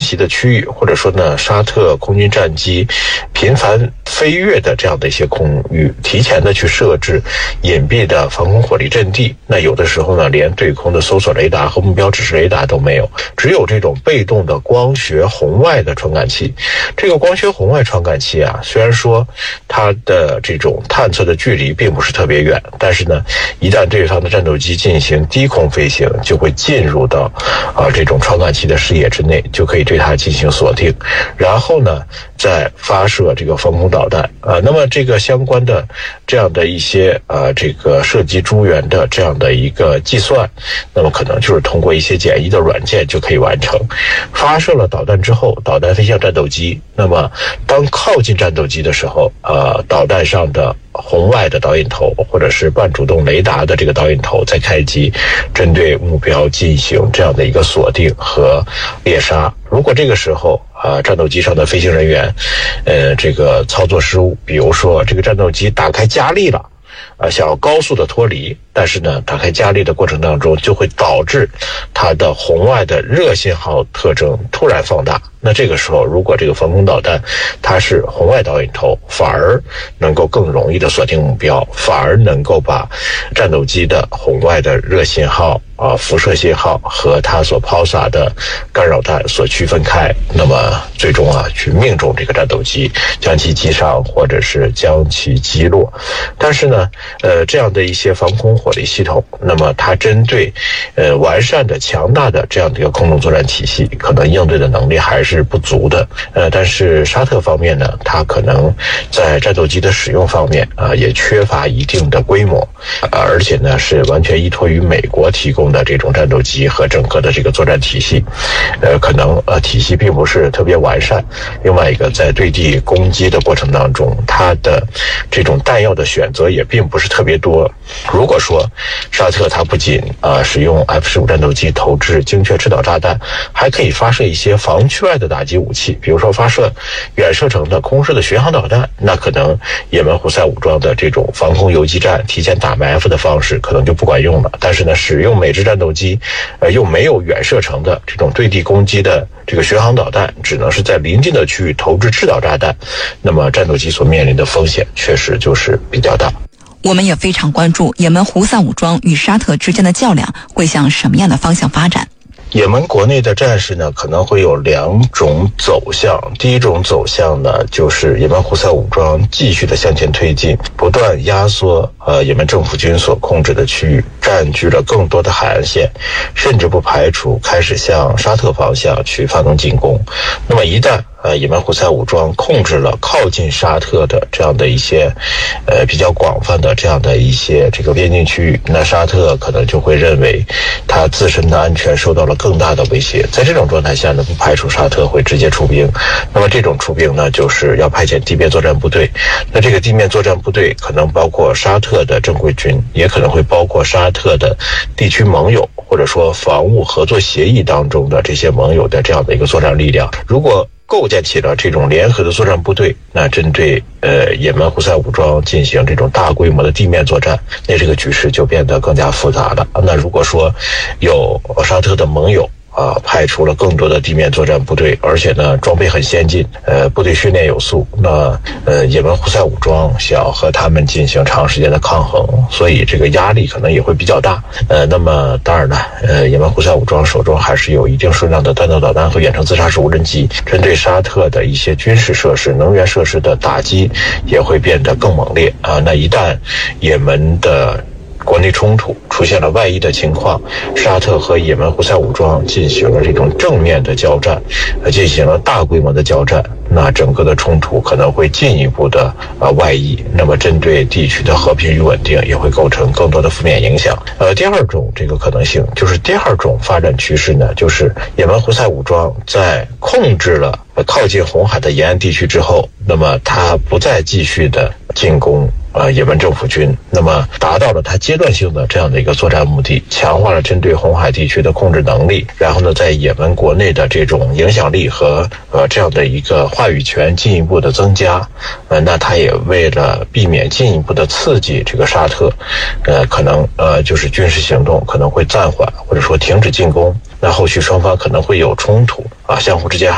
袭的区域，或者说呢沙特空军战机频繁飞越的这样的一些空域，提前的去设置隐蔽的防空火力阵地。那有的时候呢连对空的搜索雷达和目标指示雷达都没有，只有这种被动的光学红外的传感器。这个光学红外传感器啊，虽然说它的这种探测的距离并不是特别远，但是呢一旦对方的战斗机进行低空飞行，就会进入到这种传感器的视野之内，就可以对它进行锁定，然后呢再发射这个防空导弹那么这个相关的这样的一些这个射击诸元的这样的一个计算，那么可能就是通过一些简易的软件就可以完成。发射了导弹之后，导弹飞向战斗机，那么当靠近战斗机的时候导弹上的红外的导引头或者是半主动雷达的这个导引头再开机，针对目标进行这样的一个锁定和猎杀。如果这个时候战斗机上的飞行人员这个操作失误，比如说这个战斗机打开加力了想要高速的脱离，但是呢打开加力的过程当中就会导致它的红外的热信号特征突然放大。那这个时候如果这个防空导弹它是红外导引头，反而能够更容易的锁定目标，反而能够把战斗机的红外的热信号辐射信号和它所抛洒的干扰弹所区分开，那么最终去命中这个战斗机，将其击伤或者是将其击落。但是呢这样的一些防空火力系统，那么它针对完善的强大的这样的一个空中作战体系，可能应对的能力还是不足的但是沙特方面呢，它可能在战斗机的使用方面也缺乏一定的规模而且呢是完全依托于美国提供的这种战斗机和整个的这个作战体系可能体系并不是特别完善。另外一个，在对地攻击的过程当中，它的这种弹药的选择也并不是特别多。如果说沙特它不仅使用 F-15战斗机投掷精确制导炸弹，还可以发射一些防区外的打击武器，比如说发射远射程的空式的巡航导弹，那可能也门胡塞武装的这种防空游击战提前打埋伏的方式可能就不管用了。但是呢使用美制战斗机又没有远射程的这种对地攻击的这个巡航导弹，只能是在临近的区域投掷制导炸弹，那么战斗机所面临的风险确实就是比较大。 我们也非常关注也门胡塞武装与沙特之间的较量会向什么样的方向发展。 也门国内的战事呢，可能会有两种走向。第一种走向呢，就是也门胡塞武装继续的向前推进，不断压缩也门政府军所控制的区域，占据了更多的海岸线，甚至不排除开始向沙特方向去发动进攻。那么一旦也门胡塞武装控制了靠近沙特的这样的一些比较广泛的这样的一些这个边境区域，那沙特可能就会认为他自身的安全受到了更大的威胁。在这种状态下呢，不排除沙特会直接出兵。那么这种出兵呢，就是要派遣地面作战部队。那这个地面作战部队可能包括沙特的正规军，也可能会包括沙特的地区盟友，或者说防务合作协议当中的这些盟友的这样的一个作战力量。如果构建起了这种联合的作战部队，那针对也门胡塞武装进行这种大规模的地面作战，那这个局势就变得更加复杂了。那如果说有沙特的盟友派出了更多的地面作战部队，而且呢装备很先进，部队训练有素，那也门胡塞武装想要和他们进行长时间的抗衡，所以这个压力可能也会比较大。那么当然了，也门胡塞武装手中还是有一定数量的弹道导弹和远程自杀式无人机，针对沙特的一些军事设施、能源设施的打击也会变得更猛烈那一旦也门的国内冲突出现了外溢的情况，沙特和也门胡塞武装进行了这种正面的交战，进行了大规模的交战，那整个的冲突可能会进一步的外溢，那么针对地区的和平与稳定也会构成更多的负面影响。第二种这个可能性，就是第二种发展趋势呢，就是也门胡塞武装在控制了靠近红海的沿岸地区之后，那么它不再继续的进攻也门政府军，那么达到了它阶段性的这样的一个作战目的，强化了针对红海地区的控制能力，然后呢在也门国内的这种影响力和这样的一个话语权进一步的增加那它也为了避免进一步的刺激这个沙特可能就是军事行动可能会暂缓或者说停止进攻，那后续双方可能会有冲突相互之间